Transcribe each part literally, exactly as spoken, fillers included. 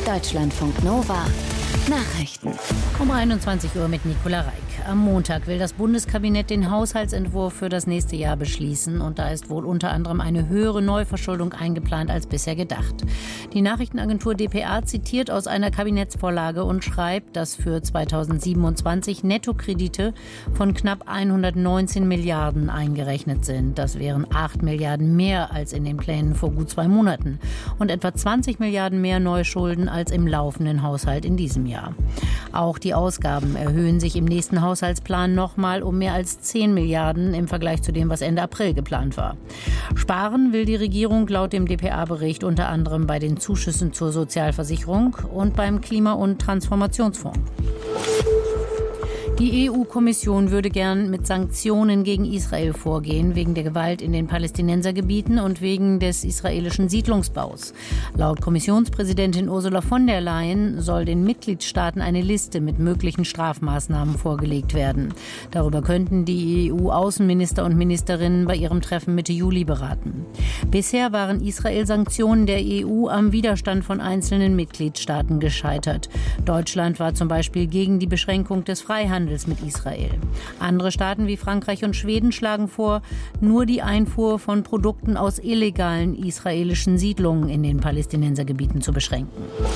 Deutschlandfunk Nova Nachrichten. Um einundzwanzig Uhr mit Nicola Reik. Am Montag will das Bundeskabinett den Haushaltsentwurf für das nächste Jahr beschließen. Und da ist wohl unter anderem eine höhere Neuverschuldung eingeplant als bisher gedacht. Die Nachrichtenagentur D P A zitiert aus einer Kabinettsvorlage und schreibt, dass für zweitausendsiebenundzwanzig Nettokredite von knapp hundertneunzehn Milliarden eingerechnet sind. Das wären acht Milliarden mehr als in den Plänen vor gut zwei Monaten. Und etwa zwanzig Milliarden mehr Neuschulden als im laufenden Haushalt in diesem Jahr. Auch die Ausgaben erhöhen sich im nächsten Haushaltsplan nochmal um mehr als zehn Milliarden im Vergleich zu dem, was Ende April geplant war. Sparen will die Regierung laut dem D P A-Bericht unter anderem bei den Zuschüssen zur Sozialversicherung und beim Klima- und Transformationsfonds. Die E U-Kommission würde gern mit Sanktionen gegen Israel vorgehen, wegen der Gewalt in den Palästinensergebieten und wegen des israelischen Siedlungsbaus. Laut Kommissionspräsidentin Ursula von der Leyen soll den Mitgliedstaaten eine Liste mit möglichen Strafmaßnahmen vorgelegt werden. Darüber könnten die E U-Außenminister und Ministerinnen bei ihrem Treffen Mitte Juli beraten. Bisher waren Israel-Sanktionen der E U am Widerstand von einzelnen Mitgliedstaaten gescheitert. Deutschland war zum Beispiel gegen die Beschränkung des Freihandels mit Israel. Andere Staaten wie Frankreich und Schweden schlagen vor, nur die Einfuhr von Produkten aus illegalen israelischen Siedlungen in den Palästinensergebieten zu beschränken.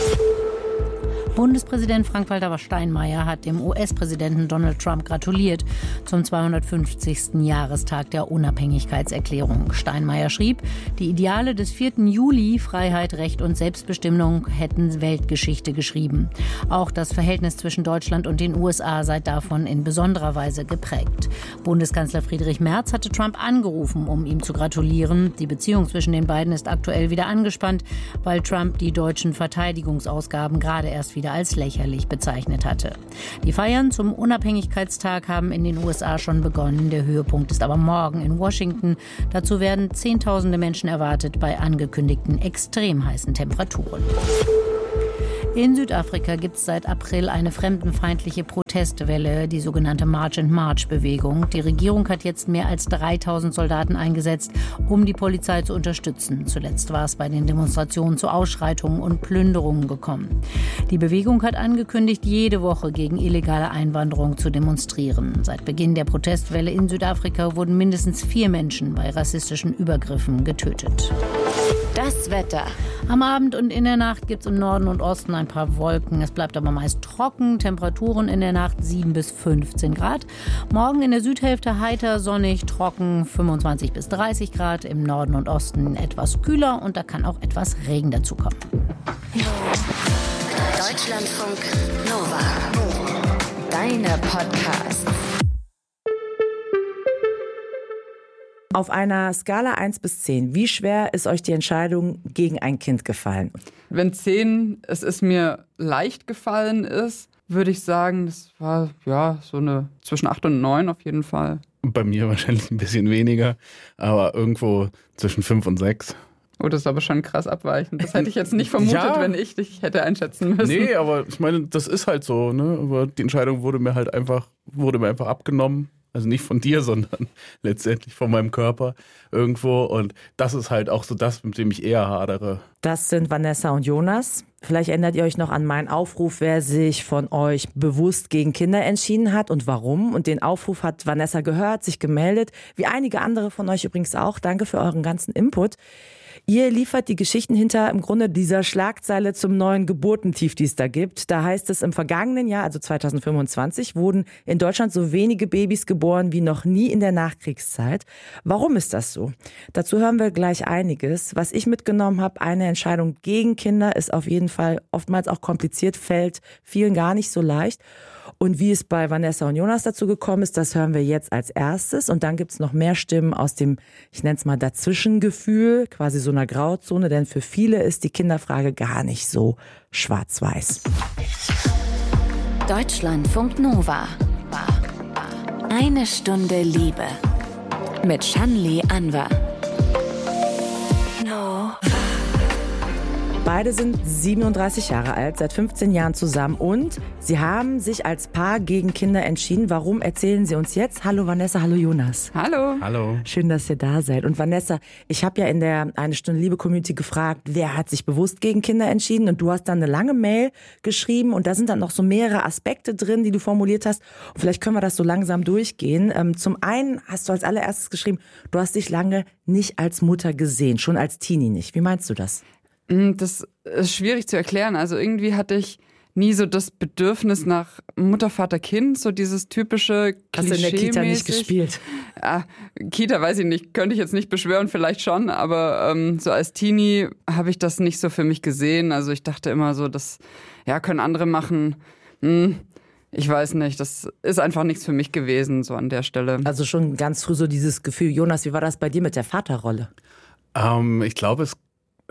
Bundespräsident Frank-Walter Steinmeier hat dem U S-Präsidenten Donald Trump gratuliert zum zweihundertfünfzigsten Jahrestag der Unabhängigkeitserklärung. Steinmeier schrieb, die Ideale des vierten Juli, Freiheit, Recht und Selbstbestimmung, hätten Weltgeschichte geschrieben. Auch das Verhältnis zwischen Deutschland und den U S A sei davon in besonderer Weise geprägt. Bundeskanzler Friedrich Merz hatte Trump angerufen, um ihm zu gratulieren. Die Beziehung zwischen den beiden ist aktuell wieder angespannt, weil Trump die deutschen Verteidigungsausgaben gerade erst wieder als lächerlich bezeichnet hatte. Die Feiern zum Unabhängigkeitstag haben in den U S A schon begonnen. Der Höhepunkt ist aber morgen in Washington. Dazu werden Zehntausende Menschen erwartet bei angekündigten extrem heißen Temperaturen. In Südafrika gibt es seit April eine fremdenfeindliche Protestwelle, die sogenannte March-and-March-Bewegung. Die Regierung hat jetzt mehr als dreitausend Soldaten eingesetzt, um die Polizei zu unterstützen. Zuletzt war es bei den Demonstrationen zu Ausschreitungen und Plünderungen gekommen. Die Bewegung hat angekündigt, jede Woche gegen illegale Einwanderung zu demonstrieren. Seit Beginn der Protestwelle in Südafrika wurden mindestens vier Menschen bei rassistischen Übergriffen getötet. Das Wetter. Am Abend und in der Nacht gibt es im Norden und Osten ein paar Wolken. Es bleibt aber meist trocken. Temperaturen in der Nacht sieben bis fünfzehn Grad. Morgen in der Südhälfte heiter, sonnig, trocken, fünfundzwanzig bis dreißig Grad. Im Norden und Osten etwas kühler und da kann auch etwas Regen dazukommen. Deutschlandfunk Nova. Deine Podcasts. Auf einer Skala eins bis zehn, wie schwer ist euch die Entscheidung gegen ein Kind gefallen? Wenn zehn es ist mir leicht gefallen ist, würde ich sagen, das war ja so eine zwischen acht und neun auf jeden Fall. Bei mir wahrscheinlich ein bisschen weniger, aber irgendwo zwischen fünf und sechs. Oh, das ist aber schon krass abweichend. Das hätte ich jetzt nicht vermutet, ja, wenn ich dich hätte einschätzen müssen. Nee, aber ich meine, das ist halt so, ne? Aber die Entscheidung wurde mir halt einfach, wurde mir einfach abgenommen. Also nicht von dir, sondern letztendlich von meinem Körper irgendwo. Und das ist halt auch so das, mit dem ich eher hadere. Das sind Vanessa und Jonas. Vielleicht erinnert ihr euch noch an meinen Aufruf, wer sich von euch bewusst gegen Kinder entschieden hat und warum. Und den Aufruf hat Vanessa gehört, sich gemeldet. Wie einige andere von euch übrigens auch. Danke für euren ganzen Input. Ihr liefert die Geschichten hinter im Grunde dieser Schlagzeile zum neuen Geburtentief, die es da gibt. Da heißt es, im vergangenen Jahr, also zweitausendfünfundzwanzig, wurden in Deutschland so wenige Babys geboren wie noch nie in der Nachkriegszeit. Warum ist das so? Dazu hören wir gleich einiges. Was ich mitgenommen habe, eine Entscheidung gegen Kinder ist auf jeden Fall oftmals auch kompliziert, fällt vielen gar nicht so leicht. Und wie es bei Vanessa und Jonas dazu gekommen ist, das hören wir jetzt als erstes. Und dann gibt es noch mehr Stimmen aus dem, ich nenne es mal Dazwischengefühl, quasi so einer Grauzone. Denn für viele ist die Kinderfrage gar nicht so schwarz-weiß. Deutschlandfunk Nova. Eine Stunde Liebe. Mit Shanli Anwar. Beide sind siebenunddreißig Jahre alt, seit fünfzehn Jahren zusammen und sie haben sich als Paar gegen Kinder entschieden. Warum, erzählen sie uns jetzt. Hallo Vanessa, hallo Jonas. Hallo. Hallo. Schön, dass ihr da seid. Und Vanessa, ich habe ja in der Eine Stunde Liebe Community gefragt, wer hat sich bewusst gegen Kinder entschieden? Und du hast dann eine lange Mail geschrieben und da sind dann noch so mehrere Aspekte drin, die du formuliert hast. Und vielleicht können wir das so langsam durchgehen. Ähm, zum einen hast du als allererstes geschrieben, du hast dich lange nicht als Mutter gesehen, schon als Teenie nicht. Wie meinst du das? Das ist schwierig zu erklären. Also irgendwie hatte ich nie so das Bedürfnis nach Mutter, Vater, Kind, so dieses typische Klischee-mäßig. Hast du in der Kita nicht gespielt? Ah, Kita weiß ich nicht, könnte ich jetzt nicht beschwören, vielleicht schon, aber ähm, so als Teenie habe ich das nicht so für mich gesehen. Also ich dachte immer so, das ja, können andere machen. Hm, ich weiß nicht, das ist einfach nichts für mich gewesen, so an der Stelle. Also schon ganz früh so dieses Gefühl. Jonas, wie war das bei dir mit der Vaterrolle? Ähm, ich glaube, es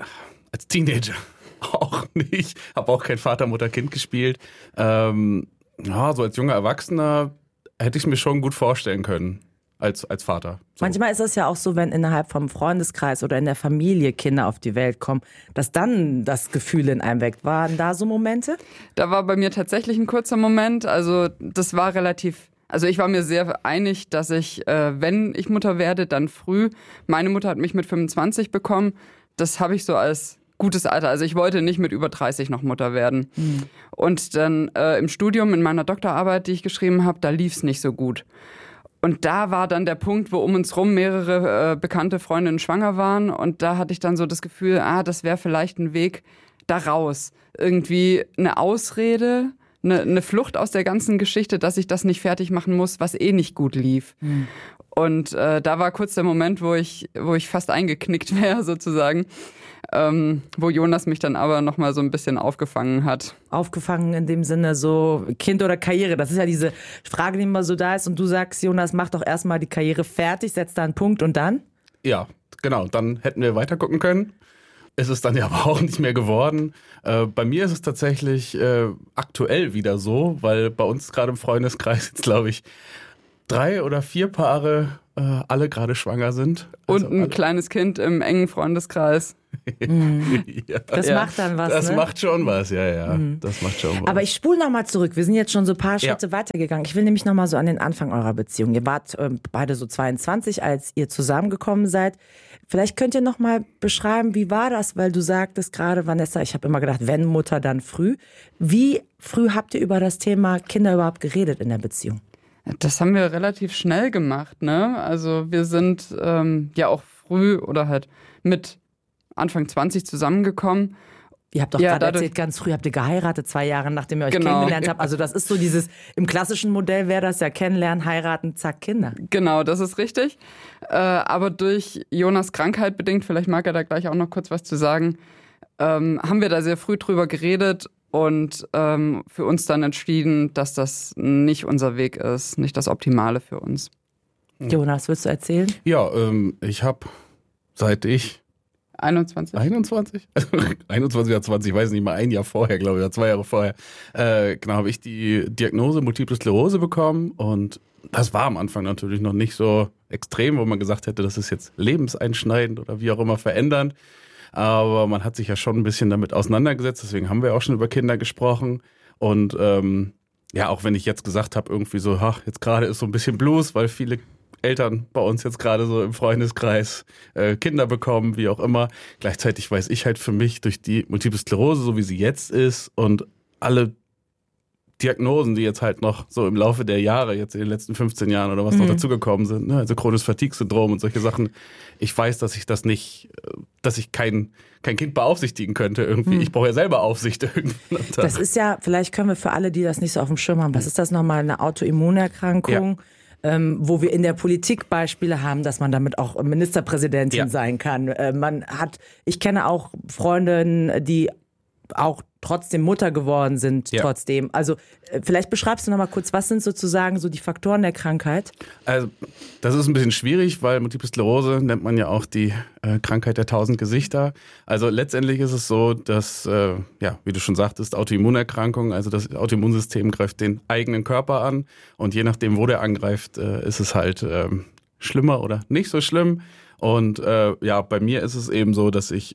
als Teenager auch nicht. Habe auch kein Vater, Mutter, Kind gespielt. Ähm, ja, so als junger Erwachsener hätte ich mir schon gut vorstellen können. Als, als Vater. So. Manchmal ist es ja auch so, wenn innerhalb vom Freundeskreis oder in der Familie Kinder auf die Welt kommen, dass dann das Gefühl in einem weckt. Waren da so Momente? Da war bei mir tatsächlich ein kurzer Moment. Also das war relativ... Also ich war mir sehr einig, dass ich, äh, wenn ich Mutter werde, dann früh. Meine Mutter hat mich mit fünfundzwanzig bekommen. Das habe ich so als gutes Alter. Also ich wollte nicht mit über dreißig noch Mutter werden. Mhm. Und dann äh, im Studium, in meiner Doktorarbeit, die ich geschrieben habe, da lief es nicht so gut. Und da war dann der Punkt, wo um uns rum mehrere äh, bekannte Freundinnen schwanger waren. Und da hatte ich dann so das Gefühl, ah, das wäre vielleicht ein Weg da raus. Irgendwie eine Ausrede, eine, eine Flucht aus der ganzen Geschichte, dass ich das nicht fertig machen muss, was eh nicht gut lief. Mhm. Und äh, da war kurz der Moment, wo ich, wo ich fast eingeknickt wäre, sozusagen. Ähm, wo Jonas mich dann aber nochmal so ein bisschen aufgefangen hat. Aufgefangen in dem Sinne so Kind oder Karriere. Das ist ja diese Frage, die immer so da ist. Und du sagst, Jonas, mach doch erstmal die Karriere fertig, setz da einen Punkt und dann? Ja, genau. Dann hätten wir weiter gucken können. Ist es dann ja aber auch nicht mehr geworden. Äh, bei mir ist es tatsächlich äh, aktuell wieder so, weil bei uns gerade im Freundeskreis jetzt, glaube ich, drei oder vier Paare äh, alle gerade schwanger sind. Also und ein alle. kleines Kind im engen Freundeskreis. Mhm. Ja. Das ja. macht dann was, Das ne? macht schon was, ja, ja. Mhm. Das macht schon was. Aber ich spule nochmal zurück. Wir sind jetzt schon so ein paar Schritte ja. weitergegangen. Ich will nämlich nochmal so an den Anfang eurer Beziehung. Ihr wart äh, beide so zweiundzwanzig, als ihr zusammengekommen seid. Vielleicht könnt ihr nochmal beschreiben, wie war das? Weil du sagtest gerade, Vanessa, ich habe immer gedacht, wenn Mutter, dann früh. Wie früh habt ihr über das Thema Kinder überhaupt geredet in der Beziehung? Das haben wir relativ schnell gemacht, ne? Also wir sind ähm, ja auch früh oder halt mit Anfang zwanzig zusammengekommen. Ihr habt doch ja, gerade erzählt, ganz früh habt ihr geheiratet, zwei Jahre nachdem ihr euch genau. kennengelernt habt. Also das ist so dieses, im klassischen Modell wäre das ja kennenlernen, heiraten, zack, Kinder. Genau, das ist richtig. Äh, aber durch Jonas Krankheit bedingt, vielleicht mag er da gleich auch noch kurz was zu sagen, ähm, haben wir da sehr früh drüber geredet und ähm, für uns dann entschieden, dass das nicht unser Weg ist, nicht das Optimale für uns. Jonas, willst du erzählen? Ja, ähm, ich habe seit ich einundzwanzig? einundzwanzig? einundzwanzig oder zwanzig, ich weiß nicht mal, ein Jahr vorher, glaube ich, oder zwei Jahre vorher. Äh, genau, habe ich die Diagnose Multiple Sklerose bekommen und das war am Anfang natürlich noch nicht so extrem, wo man gesagt hätte, das ist jetzt lebenseinschneidend oder wie auch immer verändernd. Aber man hat sich ja schon ein bisschen damit auseinandergesetzt, deswegen haben wir auch schon über Kinder gesprochen. Und ähm, ja, auch wenn ich jetzt gesagt habe, irgendwie so, ach, jetzt gerade ist so ein bisschen Blues, weil viele Eltern bei uns jetzt gerade so im Freundeskreis äh, Kinder bekommen, wie auch immer. Gleichzeitig weiß ich halt für mich durch die Multiple Sklerose, so wie sie jetzt ist und alle Diagnosen, die jetzt halt noch so im Laufe der Jahre, jetzt in den letzten fünfzehn Jahren oder was mhm. noch dazugekommen sind, ne? Also chronisches Fatigue-Syndrom und solche Sachen. Ich weiß, dass ich das nicht, dass ich kein, kein Kind beaufsichtigen könnte irgendwie. Mhm. Ich brauche ja selber Aufsicht irgendwie. Das ist ja, vielleicht können wir für alle, die das nicht so auf dem Schirm haben, was ist das nochmal, eine Autoimmunerkrankung? Ja. Ähm, wo wir in der Politik Beispiele haben, dass man damit auch Ministerpräsidentin ja. sein kann. Äh, man hat, ich kenne auch Freundinnen, die auch trotzdem Mutter geworden sind, ja. trotzdem. Also äh, vielleicht beschreibst du noch mal kurz, was sind sozusagen so die Faktoren der Krankheit? Also das ist ein bisschen schwierig, weil Multiple Sklerose nennt man ja auch die äh, Krankheit der tausend Gesichter. Also letztendlich ist es so, dass, äh, ja, wie du schon sagtest, Autoimmunerkrankung, also das Autoimmunsystem greift den eigenen Körper an und je nachdem, wo der angreift, äh, ist es halt äh, schlimmer oder nicht so schlimm. Und äh, ja, bei mir ist es eben so, dass ich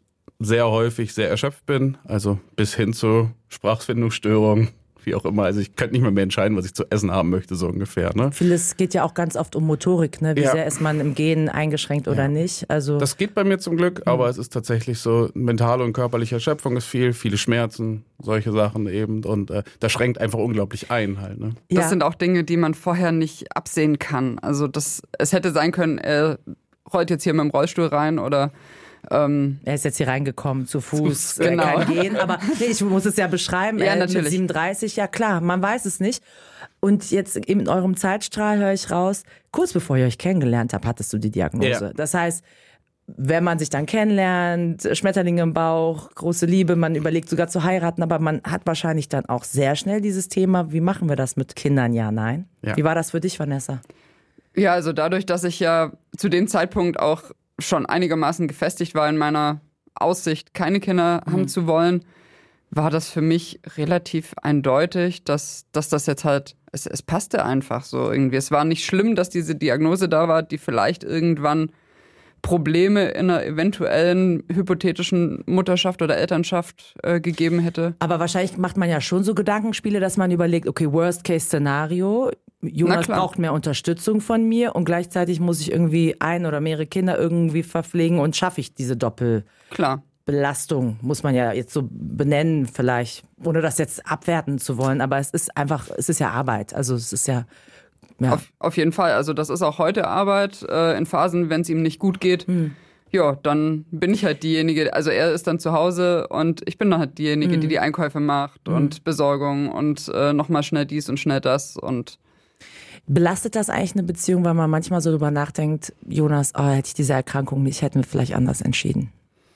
sehr häufig sehr erschöpft bin, also bis hin zu Sprachfindungsstörungen, wie auch immer. Also ich könnte nicht mehr, mehr entscheiden, was ich zu essen haben möchte, so ungefähr. Ne? Vieles geht ja auch ganz oft um Motorik, ne? Wie ja. sehr ist man im Gehen eingeschränkt oder ja. nicht. Also das geht bei mir zum Glück, aber mhm. es ist tatsächlich so, mentale und körperliche Erschöpfung ist viel, viele Schmerzen, solche Sachen eben. Und äh, das schränkt einfach unglaublich ein halt. Ne? Das ja. sind auch Dinge, die man vorher nicht absehen kann. Also das, es hätte sein können, er rollt jetzt hier mit dem Rollstuhl rein oder Ähm, er ist jetzt hier reingekommen, zu Fuß, zu, genau. äh, kann gehen, aber nee, ich muss es ja beschreiben, ja, äh, natürlich. Mit siebenunddreißig, ja klar, man weiß es nicht. Und jetzt in eurem Zeitstrahl höre ich raus, kurz bevor ihr euch kennengelernt habt, hattest du die Diagnose. Ja. Das heißt, wenn man sich dann kennenlernt, Schmetterlinge im Bauch, große Liebe, man überlegt sogar zu heiraten, aber man hat wahrscheinlich dann auch sehr schnell dieses Thema, wie machen wir das mit Kindern, ja, nein? Ja. Wie war das für dich, Vanessa? Ja, also dadurch, dass ich ja zu dem Zeitpunkt auch schon einigermaßen gefestigt war in meiner Aussicht, keine Kinder mhm. haben zu wollen, war das für mich relativ eindeutig, dass, dass das jetzt halt, es, es passte einfach so irgendwie. Es war nicht schlimm, dass diese Diagnose da war, die vielleicht irgendwann Probleme in einer eventuellen hypothetischen Mutterschaft oder Elternschaft äh, gegeben hätte. Aber wahrscheinlich macht man ja schon so Gedankenspiele, dass man überlegt, okay, Worst-Case-Szenario, Jonas braucht mehr Unterstützung von mir und gleichzeitig muss ich irgendwie ein oder mehrere Kinder irgendwie verpflegen und schaffe ich diese Doppelbelastung, muss man ja jetzt so benennen vielleicht, ohne das jetzt abwerten zu wollen, aber es ist einfach, es ist ja Arbeit, also es ist ja... ja. Auf, auf jeden Fall, also das ist auch heute Arbeit, äh, in Phasen, wenn es ihm nicht gut geht, hm. ja, dann bin ich halt diejenige, also er ist dann zu Hause und ich bin dann halt diejenige, hm. die die Einkäufe macht hm. und Besorgung und äh, nochmal schnell dies und schnell das und... Belastet das eigentlich eine Beziehung, weil man manchmal so drüber nachdenkt, Jonas, oh, hätte ich diese Erkrankung nicht, hätten wir vielleicht anders entschieden?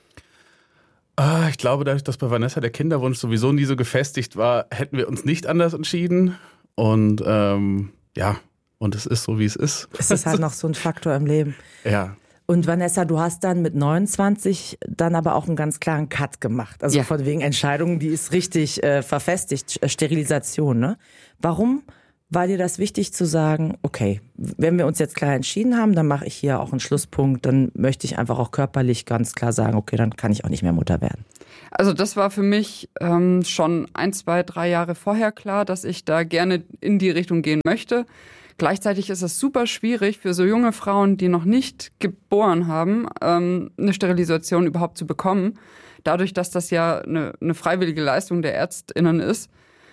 Ah, ich glaube, dadurch, dass bei Vanessa der Kinderwunsch sowieso nie so gefestigt war, hätten wir uns nicht anders entschieden. Und ähm, ja, und es ist so, wie es ist. Es ist halt noch so ein Faktor im Leben. Ja. Und Vanessa, du hast dann mit neunundzwanzig dann aber auch einen ganz klaren Cut gemacht. Also ja. von wegen Entscheidungen, die ist richtig äh, verfestigt, Sterilisation, ne? Warum war dir das wichtig zu sagen, okay, wenn wir uns jetzt klar entschieden haben, dann mache ich hier auch einen Schlusspunkt, dann möchte ich einfach auch körperlich ganz klar sagen, okay, dann kann ich auch nicht mehr Mutter werden. Also das war für mich ähm, schon ein, zwei, drei Jahre vorher klar, dass ich da gerne in die Richtung gehen möchte. Gleichzeitig ist es super schwierig für so junge Frauen, die noch nicht geboren haben, ähm, eine Sterilisation überhaupt zu bekommen. Dadurch, dass das ja eine, eine freiwillige Leistung der ÄrztInnen ist,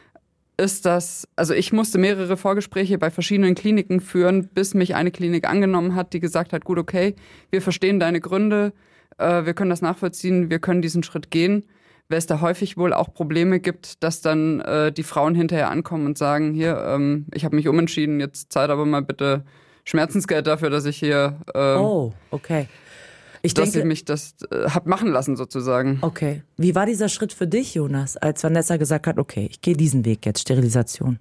ist das, also ich musste mehrere Vorgespräche bei verschiedenen Kliniken führen, bis mich eine Klinik angenommen hat, die gesagt hat, gut, okay, wir verstehen deine Gründe, äh, wir können das nachvollziehen, wir können diesen Schritt gehen. Weil es da häufig wohl auch Probleme gibt, dass dann äh, die Frauen hinterher ankommen und sagen, hier, ähm, ich habe mich umentschieden, jetzt zahlt aber mal bitte Schmerzensgeld dafür, dass ich hier äh, oh, okay. Ich dass denke, ich mich das äh, hab machen lassen sozusagen. Okay. Wie war dieser Schritt für dich, Jonas, als Vanessa gesagt hat, okay, ich gehe diesen Weg jetzt, Sterilisation?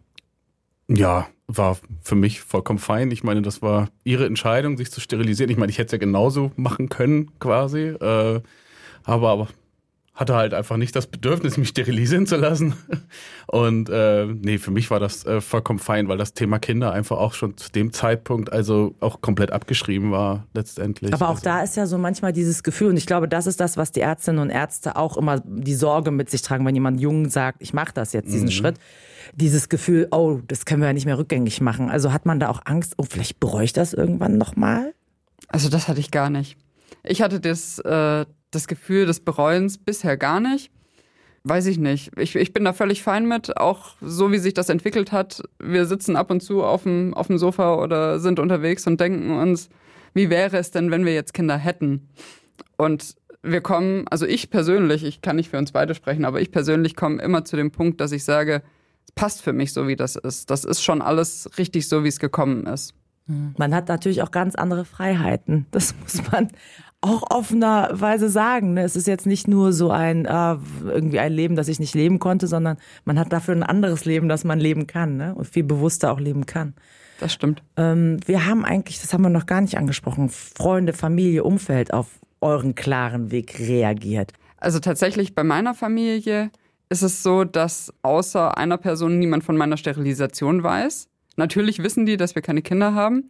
Ja, war für mich vollkommen fein. Ich meine, das war ihre Entscheidung, sich zu sterilisieren. Ich meine, ich hätte es ja genauso machen können quasi, äh, aber, aber hatte halt einfach nicht das Bedürfnis, mich sterilisieren zu lassen. Und äh, nee, für mich war das äh, vollkommen fein, weil das Thema Kinder einfach auch schon zu dem Zeitpunkt also auch komplett abgeschrieben war letztendlich. Aber auch also, da ist ja so manchmal dieses Gefühl, und ich glaube, das ist das, was die Ärztinnen und Ärzte auch immer die Sorge mit sich tragen, wenn jemand jung sagt, ich mache das jetzt, diesen mhm. Schritt. Dieses Gefühl, oh, das können wir ja nicht mehr rückgängig machen. Also hat man da auch Angst, oh, vielleicht bereue ich das irgendwann nochmal? Also das hatte ich gar nicht. Ich hatte das... Äh Das Gefühl des Bereuens bisher gar nicht. Weiß ich nicht. Ich, ich bin da völlig fein mit, auch so wie sich das entwickelt hat. Wir sitzen ab und zu auf dem, auf dem Sofa oder sind unterwegs und denken uns, wie wäre es denn, wenn wir jetzt Kinder hätten? Und wir kommen, also ich persönlich, ich kann nicht für uns beide sprechen, aber ich persönlich komme immer zu dem Punkt, dass ich sage, es passt für mich so, wie das ist. Das ist schon alles richtig so, wie es gekommen ist. Man hat natürlich auch ganz andere Freiheiten. Das muss man auch offenerweise sagen. Es ist jetzt nicht nur so ein äh, irgendwie ein Leben, das ich nicht leben konnte, sondern man hat dafür ein anderes Leben, das man leben kann, ne? Und viel bewusster auch leben kann. Das stimmt. Ähm, wir haben eigentlich, das haben wir noch gar nicht angesprochen, Freunde, Familie, Umfeld auf euren klaren Weg reagiert. Also tatsächlich bei meiner Familie ist es so, dass außer einer Person niemand von meiner Sterilisation weiß. Natürlich wissen die, dass wir keine Kinder haben.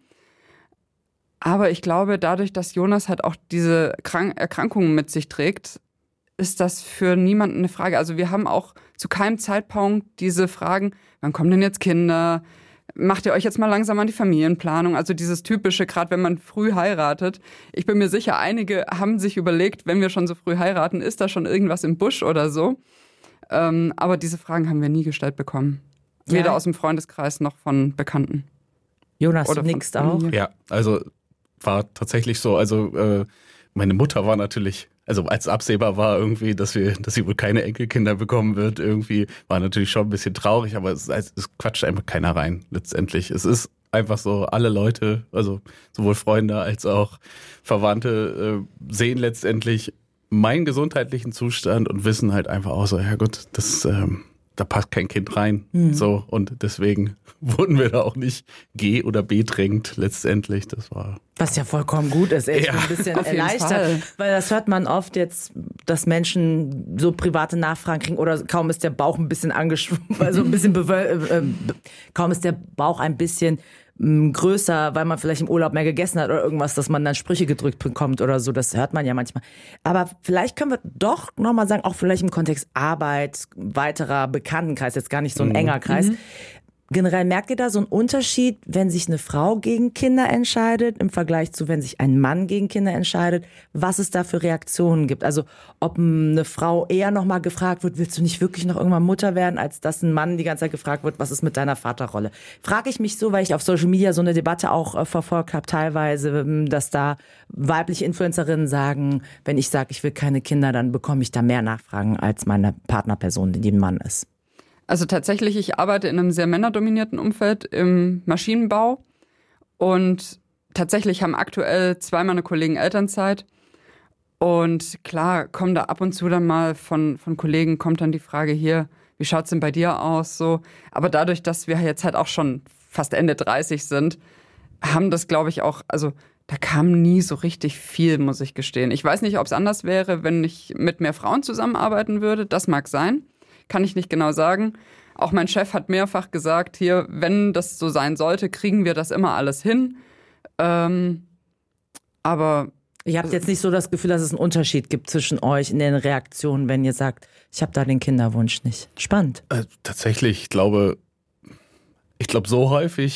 Aber ich glaube, dadurch, dass Jonas halt auch diese Krank- Erkrankungen mit sich trägt, ist das für niemanden eine Frage. Also wir haben auch zu keinem Zeitpunkt diese Fragen, wann kommen denn jetzt Kinder? Macht ihr euch jetzt mal langsam an die Familienplanung? Also dieses typische, gerade wenn man früh heiratet. Ich bin mir sicher, einige haben sich überlegt, wenn wir schon so früh heiraten, ist da schon irgendwas im Busch oder so? Ähm, aber diese Fragen haben wir nie gestellt bekommen. Ja. Weder aus dem Freundeskreis noch von Bekannten. Jonas, oder du nickst auch? Ja, also war tatsächlich so. Also äh, meine Mutter war natürlich, also als absehbar war irgendwie, dass wir, dass sie wohl keine Enkelkinder bekommen wird, irgendwie war natürlich schon ein bisschen traurig, aber es, es quatscht einfach keiner rein letztendlich. Es ist einfach so, alle Leute, also sowohl Freunde als auch Verwandte äh, sehen letztendlich meinen gesundheitlichen Zustand und wissen halt einfach auch so, ja gut, das ähm, da passt kein Kind rein. Mhm. So, und deswegen wurden wir da auch nicht G- oder B-drängt letztendlich. Das war. Was ja vollkommen gut ist. Ey. Ich ja, bin ein bisschen erleichtert, weil das hört man oft jetzt, dass Menschen so private Nachfragen kriegen oder kaum ist der Bauch ein bisschen angeschwommen, also ein bisschen bewöl- äh, kaum ist der Bauch ein bisschen größer, weil man vielleicht im Urlaub mehr gegessen hat oder irgendwas, dass man dann Sprüche gedrückt bekommt oder so, das hört man ja manchmal. Aber vielleicht können wir doch nochmal sagen, auch vielleicht im Kontext Arbeit, weiterer Bekanntenkreis, jetzt gar nicht so ein mhm. enger Kreis. Mhm. Generell merkt ihr da so einen Unterschied, wenn sich eine Frau gegen Kinder entscheidet, im Vergleich zu, wenn sich ein Mann gegen Kinder entscheidet, was es da für Reaktionen gibt? Also ob eine Frau eher nochmal gefragt wird, willst du nicht wirklich noch irgendwann Mutter werden, als dass ein Mann die ganze Zeit gefragt wird, was ist mit deiner Vaterrolle? Frage ich mich so, weil ich auf Social Media so eine Debatte auch äh, verfolgt habe, teilweise, dass da weibliche Influencerinnen sagen, wenn ich sage, ich will keine Kinder, dann bekomme ich da mehr Nachfragen als meine Partnerperson, die ein Mann ist. Also tatsächlich, ich arbeite in einem sehr männerdominierten Umfeld im Maschinenbau und tatsächlich haben aktuell zwei meiner Kollegen Elternzeit und klar kommen da ab und zu dann mal von, von Kollegen kommt dann die Frage hier, wie schaut's denn bei dir aus? So, aber dadurch, dass wir jetzt halt auch schon fast Ende dreißig sind, haben das glaube ich auch, also da kam nie so richtig viel, muss ich gestehen. Ich weiß nicht, ob es anders wäre, wenn ich mit mehr Frauen zusammenarbeiten würde, das mag sein. Kann ich nicht genau sagen. Auch mein Chef hat mehrfach gesagt, hier, wenn das so sein sollte, kriegen wir das immer alles hin. Ähm, aber ihr habt jetzt nicht so das Gefühl, dass es einen Unterschied gibt zwischen euch in den Reaktionen, wenn ihr sagt, ich habe da den Kinderwunsch nicht. Spannend. Äh, tatsächlich, ich glaube, ich glaube so häufig